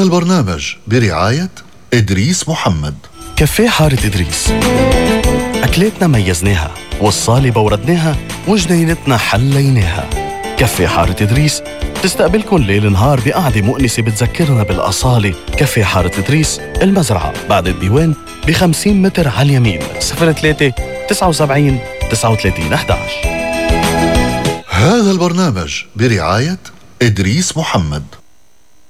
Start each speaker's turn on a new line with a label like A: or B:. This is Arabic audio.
A: هذا البرنامج برعاية إدريس محمد.
B: كافيه حارة إدريس، أكلاتنا ميزناها والصالة بوردناها وجنينتنا حليناها. كافيه حارة إدريس تستقبلكن ليل نهار بقعدة مؤنسة بتذكرنا بالأصالة. كافيه حارة إدريس، المزرعة بعد الديوان ب50 متر على اليمين. 03 79 39 11.
A: هذا البرنامج برعاية إدريس محمد.